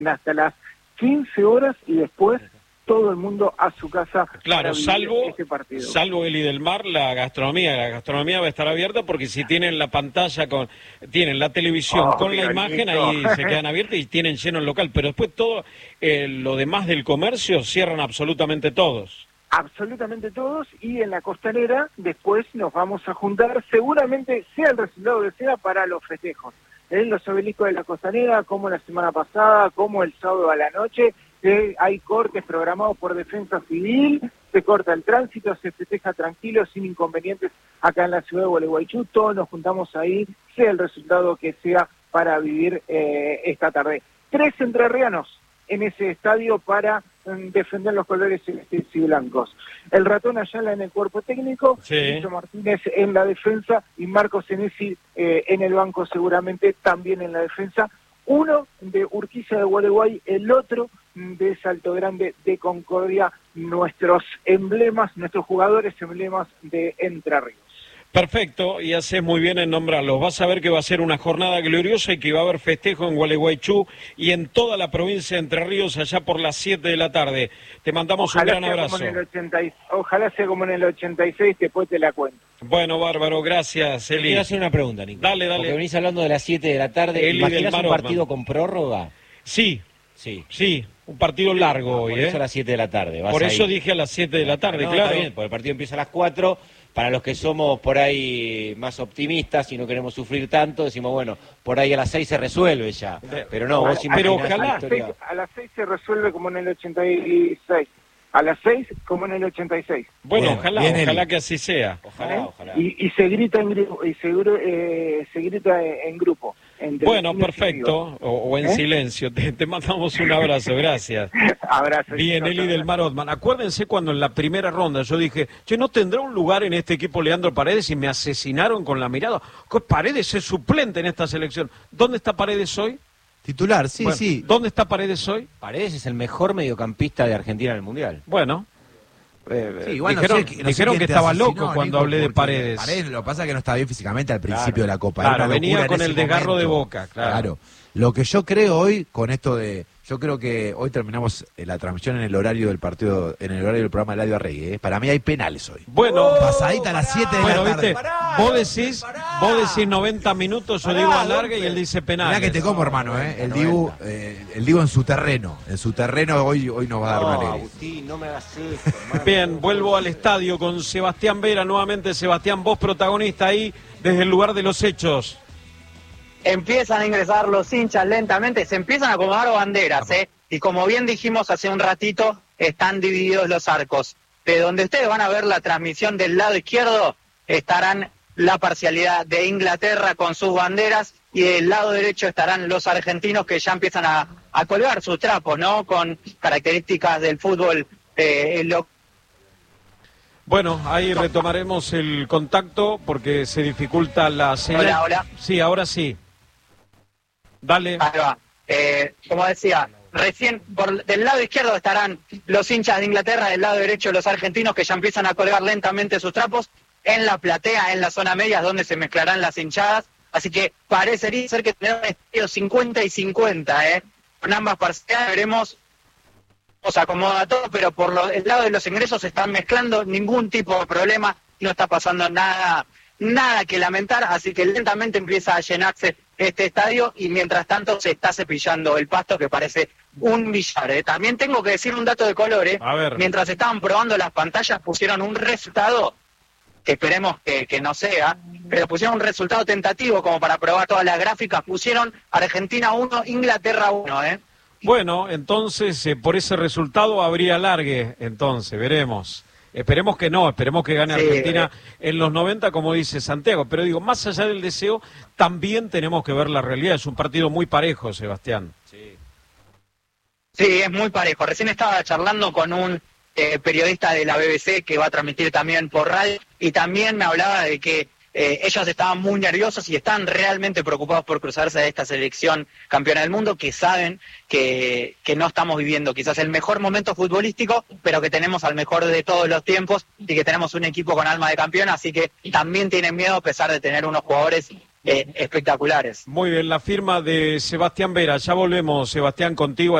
hasta las 15 horas y después todo el mundo a su casa. Claro, salvo este partido. Salvo Eli del Mar, la gastronomía va a estar abierta porque si tienen la pantalla tienen la televisión con la imagen, ahí se quedan abiertas y tienen lleno el local, pero después todo lo demás del comercio cierran absolutamente todos. Absolutamente todos, y en la costanera después nos vamos a juntar, seguramente sea el resultado que sea, para los festejos. En los obeliscos de la costanera, como la semana pasada, como el sábado a la noche, hay cortes programados por Defensa Civil, se corta el tránsito, se festeja tranquilo, sin inconvenientes acá en la ciudad de Gualeguaychú, todos nos juntamos ahí, sea el resultado que sea, para vivir esta tarde. 3 entrerrianos en ese estadio para defender los colores celestes y blancos. El Ratón Ayala en el cuerpo técnico, Lucho Martínez en la defensa y Marcos Senesi en el banco, seguramente también en la defensa. Uno de Urquiza de Gualeguay, el otro de Salto Grande de Concordia, nuestros emblemas, nuestros jugadores emblemas de Entre Ríos. Perfecto, y haces muy bien en nombrarlos. Vas a ver que va a ser una jornada gloriosa y que va a haber festejo en Gualeguaychú y en toda la provincia de Entre Ríos allá por las 7 de la tarde. Te mandamos un gran abrazo. Ojalá sea como en el 86, después te la cuento. Bueno, bárbaro, gracias, Eli. Quiero hacer una pregunta, Nico. Dale. Porque venís hablando de las 7 de la tarde. ¿Imaginás un partido con prórroga? Sí, un partido largo hoy. Por eso a las 7 de la tarde. Por eso dije a las 7 de la tarde, claro. Está bien, porque el partido empieza a las 4. Para los que somos por ahí más optimistas y no queremos sufrir tanto, decimos, bueno, por ahí a las 6 se resuelve ya. Pero no, vos pero ojalá. A las 6 se resuelve como en el 86. A las 6 como en el 86. Bueno, ojalá que así sea. Ojalá. Y se grita en grupo, se grita en grupo. Bueno, perfecto, o en silencio. Te mandamos un abrazo, gracias. Abrazo. Bien, Eli del Mar Othman. Acuérdense cuando en la primera ronda yo dije, ¿no tendrá un lugar en este equipo Leandro Paredes? Y me asesinaron con la mirada. Paredes es suplente en esta selección. ¿Dónde está Paredes hoy? Titular, sí. ¿Dónde está Paredes hoy? Paredes es el mejor mediocampista de Argentina en el Mundial. Bueno. Igual dijeron que estaba loco cuando hablé de Paredes. Paredes, lo que pasa es que no estaba bien físicamente al principio de la Copa. Claro, venía con el desgarro de Boca. Claro. Lo que yo creo hoy, con esto de... Yo creo que hoy terminamos la transmisión en el horario del partido, en el horario del programa de Eladio Arregui. Para mí hay penales hoy. Bueno, pasadita a las 7 de la tarde. ¿Viste? Vos decís 90 minutos, yo digo alarga y él dice penales. Mirá que te como, hermano, El Dibu en su terreno. En su terreno hoy nos va a dar una alegría. Agustín, no me hagas eso, hermano. Bien, vuelvo al estadio con Sebastián Vera. Nuevamente, Sebastián, vos protagonista ahí desde el lugar de los hechos. Empiezan a ingresar los hinchas lentamente, se empiezan a acomodar banderas, y como bien dijimos hace un ratito, están divididos los arcos. De donde ustedes van a ver la transmisión del lado izquierdo, estarán la parcialidad de Inglaterra con sus banderas, y del lado derecho estarán los argentinos que ya empiezan a colgar sus trapos, ¿no? Con características del fútbol local. Bueno, ahí retomaremos el contacto porque se dificulta la señal. Hola. Sí, ahora sí. Dale. Ahí va. Como decía, recién del lado izquierdo estarán los hinchas de Inglaterra, del lado derecho los argentinos que ya empiezan a colgar lentamente sus trapos. En la platea, en la zona media, es donde se mezclarán las hinchadas. Así que parecería ser que tendrá un estadio 50 y 50, Con ambas parciales veremos, se acomoda todo, pero por el lado de los ingresos se están mezclando, ningún tipo de problema, no está pasando nada que lamentar, así que lentamente empieza a llenarse este estadio y mientras tanto se está cepillando el pasto que parece un billar. También tengo que decir un dato de color, A ver. Mientras estaban probando las pantallas pusieron un resultado que esperemos que no sea, pero pusieron un resultado tentativo como para probar todas las gráficas, pusieron Argentina 1, Inglaterra 1, Bueno, entonces por ese resultado habría alargue, entonces, veremos. Esperemos que no, esperemos que gane Argentina en los 90, como dice Santiago. Pero digo, más allá del deseo, también tenemos que ver la realidad. Es un partido muy parejo, Sebastián. Sí, es muy parejo. Recién estaba charlando con un periodista de la BBC que va a transmitir también por radio y también me hablaba de que ellos estaban muy nerviosos y están realmente preocupados por cruzarse a esta selección campeona del mundo, que saben que no estamos viviendo quizás el mejor momento futbolístico, pero que tenemos al mejor de todos los tiempos y que tenemos un equipo con alma de campeón, así que también tienen miedo a pesar de tener unos jugadores espectaculares. Muy bien, la firma de Sebastián Vera. Ya volvemos, Sebastián, contigo.